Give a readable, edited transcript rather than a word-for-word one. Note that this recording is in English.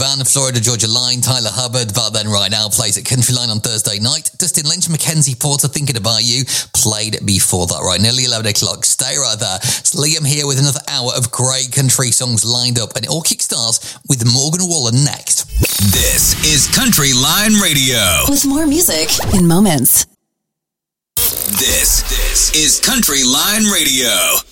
Duran, Florida Georgia Line, Tyler Hubbard, but then Right Now plays at Country Line on Thursday night. Dustin Lynch, Mackenzie Porter, Thinking About You, played before that, right? Nearly 11 o'clock. Stay right there. It's Liam here with another hour of great country songs lined up, and it all kickstarts with Morgan Wallen next. This is Country Line Radio. With more music in moments. This is Country Line Radio.